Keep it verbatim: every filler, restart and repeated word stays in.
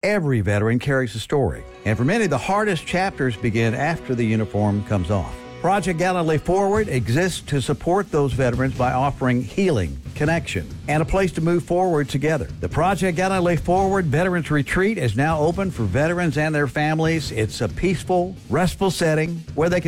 Every veteran carries a story, and for many, the hardest chapters begin after the uniform comes off. Project Gallantly Forward exists to support those veterans by offering healing, connection, and a place to move forward together. The Project Gallantly Forward Veterans Retreat is now open for veterans and their families. It's a peaceful, restful setting where they can